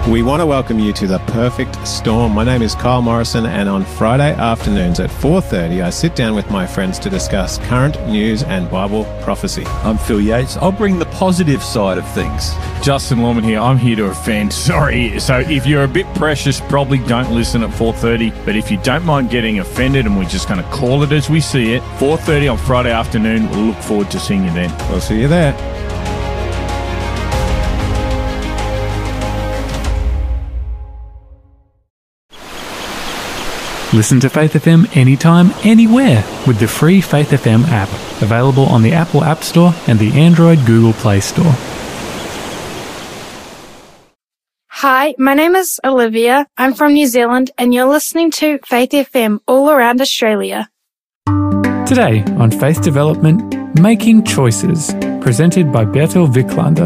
We want to welcome you to The Perfect Storm. My name is Kyle Morrison, and on Friday afternoons at 4:30, I sit down with my friends to discuss current news and Bible prophecy. I'm Phil Yates. I'll bring the positive side of things. Justin Lorman here. I'm here to offend. Sorry. So if you're a bit precious, probably don't listen at 4:30. But if you don't mind getting offended, and we're just going to call it as we see it, 4:30 on Friday afternoon, we'll look forward to seeing you then. We'll see you there. Listen to Faith FM anytime, anywhere with the free Faith FM app, available on the Apple App Store and the Android Google Play Store. Hi, my name is Olivia. I'm from New Zealand, and you're listening to Faith FM all around Australia. Today on Faith Development, Making Choices, presented by Bertil Wiklander.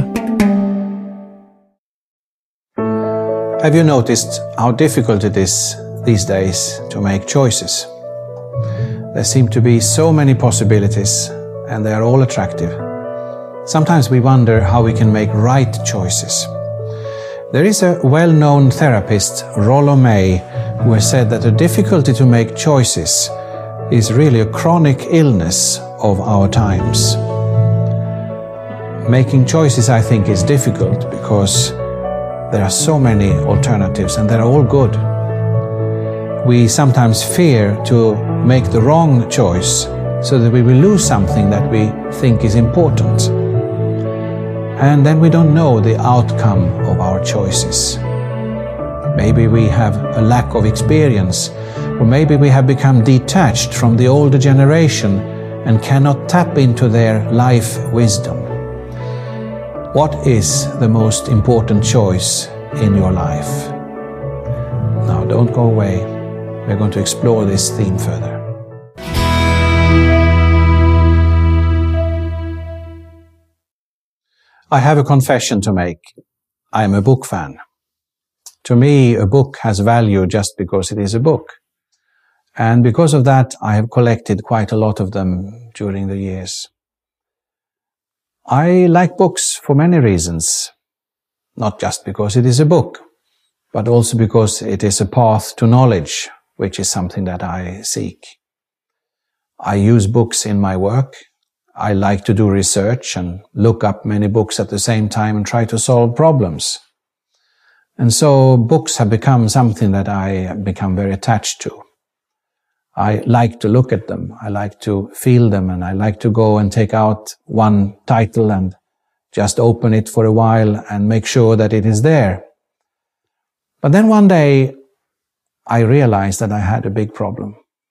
Have you noticed how difficult it is these days to make choices? There seem to be so many possibilities, and they are all attractive. Sometimes we wonder how we can make right choices. There is a well-known therapist, Rollo May, who has said that the difficulty to make choices is really a chronic illness of our times. Making choices, I think, is difficult because there are so many alternatives and they're all good. We sometimes fear to make the wrong choice so that we will lose something that we think is important. And then we don't know the outcome of our choices. Maybe we have a lack of experience, or maybe we have become detached from the older generation and cannot tap into their life wisdom. What is the most important choice in your life? Now, don't go away. We're going to explore this theme further. I have a confession to make. I am a book fan. To me, a book has value just because it is a book. And because of that, I have collected quite a lot of them during the years. I like books for many reasons. Not just because it is a book, but also because it is a path to knowledge, which is something that I seek. I use books in my work. I like to do research and look up many books at the same time and try to solve problems. And so books have become something that I have become very attached to. I like to look at them. I like to feel them, and I like to go and take out one title and just open it for a while and make sure that it is there. But then one day, I realized that I had a big problem.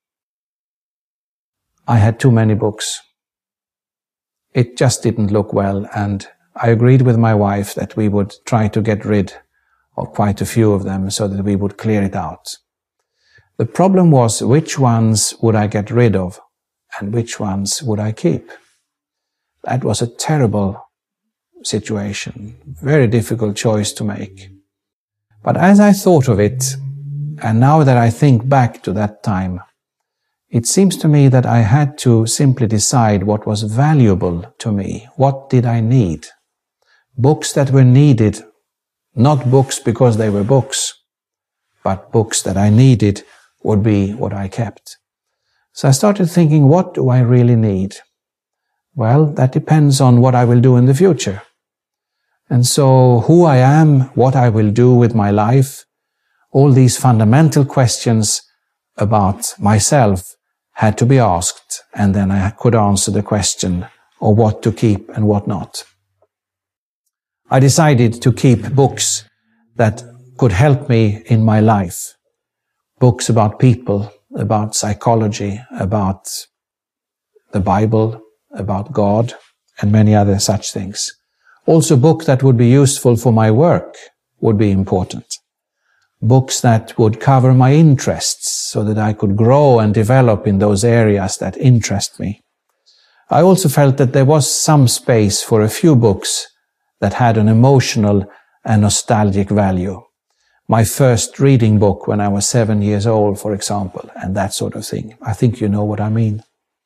I had too many books. It just didn't look well, and I agreed with my wife that we would try to get rid of quite a few of them so that we would clear it out. The problem was, which ones would I get rid of and which ones would I keep? That was a terrible situation, very difficult choice to make. But as I thought of it, and now that I think back to that time, it seems to me that I had to simply decide what was valuable to me. What did I need? Books that were needed, not books because they were books, but books that I needed would be what I kept. So I started thinking, what do I really need? Well, that depends on what I will do in the future. And so who I am, what I will do with my life, all these fundamental questions about myself had to be asked, and then I could answer the question of what to keep and what not. I decided to keep books that could help me in my life. Books about people, about psychology, about the Bible, about God, and many other such things. Also, books that would be useful for my work would be important. Books that would cover my interests so that I could grow and develop in those areas that interest me. I also felt that there was some space for a few books that had an emotional and nostalgic value. My first reading book when I was 7 years old, for example, and that sort of thing. I think you know what I mean.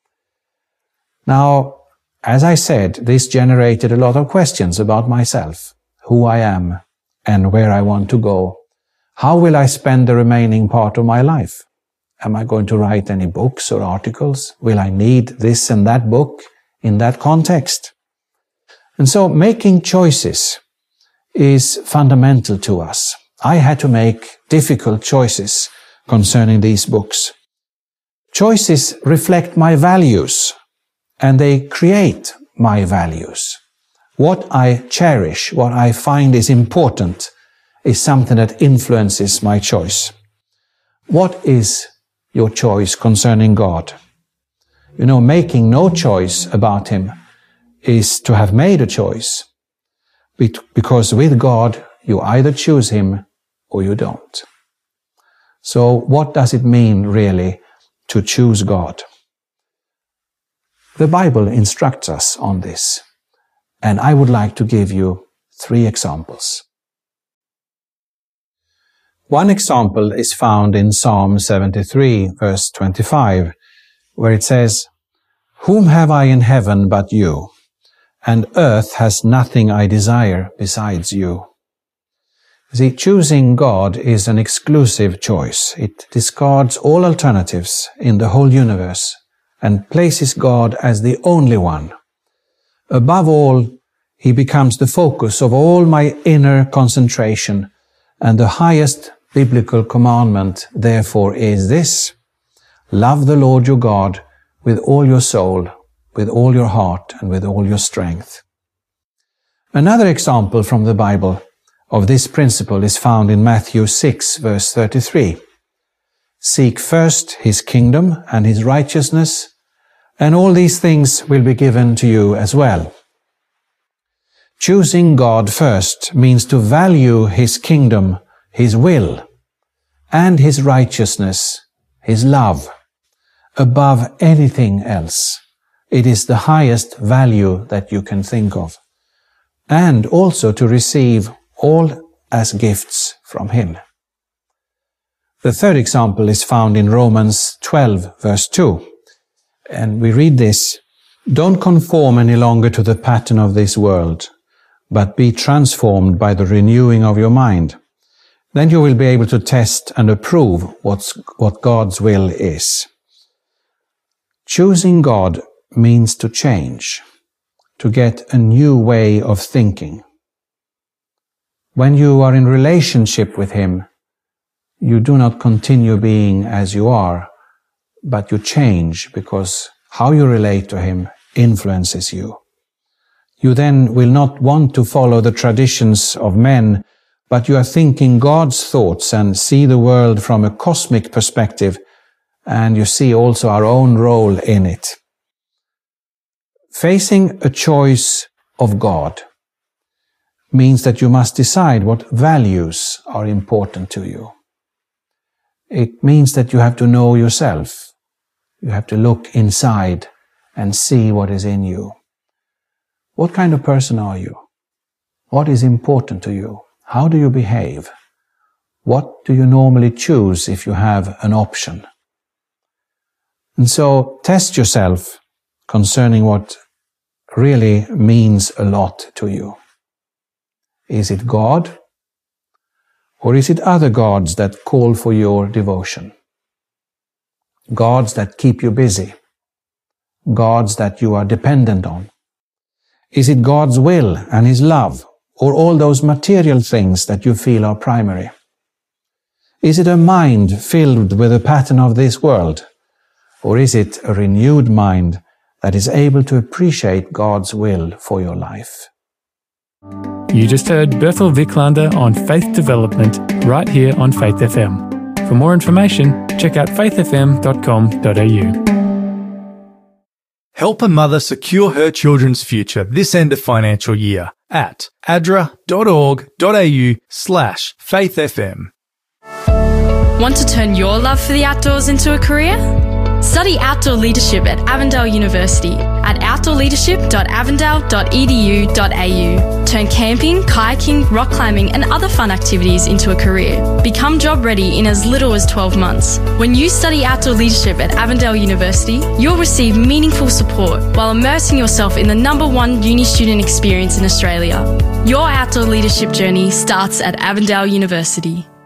Now, as I said, this generated a lot of questions about myself, who I am, and where I want to go, how will I spend the remaining part of my life? Am I going to write any books or articles? Will I need this and that book in that context? And so making choices is fundamental to us. I had to make difficult choices concerning these books. Choices reflect my values, and they create my values. What I cherish, what I find is important, is something that influences my choice. What is your choice concerning God? You know, making no choice about Him is to have made a choice. Because with God, you either choose Him or you don't. So what does it mean really to choose God? The Bible instructs us on this, and I would like to give you 3 examples. One example is found in Psalm 73, verse 25, where it says, "Whom have I in heaven but you? And earth has nothing I desire besides you." See, choosing God is an exclusive choice. It discards all alternatives in the whole universe and places God as the only one. Above all, He becomes the focus of all my inner concentration, and the highest biblical commandment, therefore, is this: love the Lord your God with all your soul, with all your heart, and with all your strength. Another example from the Bible of this principle is found in Matthew 6, verse 33. "Seek first His kingdom and His righteousness, and all these things will be given to you as well." Choosing God first means to value His kingdom, His will, and His righteousness, His love, above anything else. It is the highest value that you can think of. And also to receive all as gifts from Him. The third example is found in Romans 12, verse 2. And we read this: "Don't conform any longer to the pattern of this world, but be transformed by the renewing of your mind. Then you will be able to test and approve what God's will is." Choosing God means to change, to get a new way of thinking. When you are in relationship with Him, you do not continue being as you are, but you change because how you relate to Him influences you. You then will not want to follow the traditions of men, but you are thinking God's thoughts and see the world from a cosmic perspective, and you see also our own role in it. Facing a choice of God means that you must decide what values are important to you. It means that you have to know yourself. You have to look inside and see what is in you. What kind of person are you? What is important to you? How do you behave? What do you normally choose if you have an option? And so test yourself concerning what really means a lot to you. Is it God? Or is it other gods that call for your devotion? Gods that keep you busy? Gods that you are dependent on? Is it God's will and His love, or all those material things that you feel are primary? Is it a mind filled with the pattern of this world, or is it a renewed mind that is able to appreciate God's will for your life? You just heard Bethel Vicklander on faith development right here on Faith FM. For more information, check out faithfm.com.au. Help a mother secure her children's future this end of financial year at adra.org.au/faithfm. Want to turn your love for the outdoors into a career? Study outdoor leadership at Avondale University at outdoorleadership.avondale.edu.au. Turn camping, kayaking, rock climbing and other fun activities into a career. Become job ready in as little as 12 months. When you study outdoor leadership at Avondale University, you'll receive meaningful support while immersing yourself in the #1 uni student experience in Australia. Your outdoor leadership journey starts at Avondale University.